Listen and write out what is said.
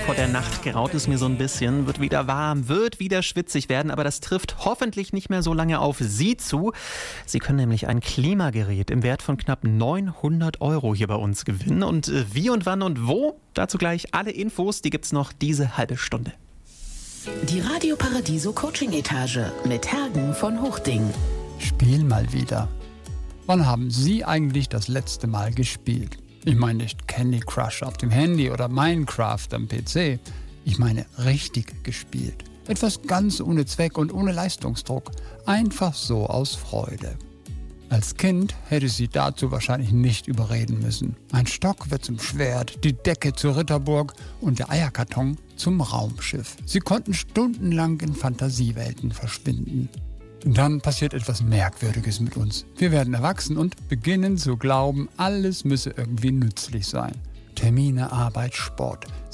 vor der Nacht graut es mir so ein bisschen, wird wieder warm, wird wieder schwitzig werden, aber das trifft hoffentlich nicht mehr so lange auf Sie zu. Sie können nämlich ein Klimagerät im Wert von knapp 900 € hier bei uns gewinnen. Und wie und wann und wo? Dazu gleich alle Infos, die gibt's noch diese halbe Stunde. Die Radio Paradiso Coaching Etage mit Hergen von Hochding. Spiel mal wieder. Wann haben Sie eigentlich das letzte Mal gespielt? Ich meine nicht Candy Crush auf dem Handy oder Minecraft am PC. Ich meine richtig gespielt. Etwas ganz ohne Zweck und ohne Leistungsdruck. Einfach so aus Freude. Als Kind hätte sie dazu wahrscheinlich nicht überreden müssen. Ein Stock wird zum Schwert, die Decke zur Ritterburg und der Eierkarton zum Raumschiff. Sie konnten stundenlang in Fantasiewelten verschwinden. Dann passiert etwas Merkwürdiges mit uns. Wir werden erwachsen und beginnen zu glauben, alles müsse irgendwie nützlich sein. Termine, Arbeit, Sport.